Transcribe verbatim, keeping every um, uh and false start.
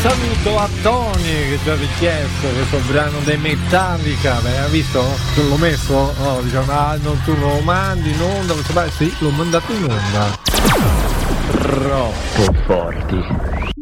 saluto a Tony che ci ha richiesto questo brano dei Metallica. Beh, hai visto? L'ho messo? No, diciamo, ah, non, tu lo mandi in onda. Beh, sì, l'ho mandato in onda. Troppo forti.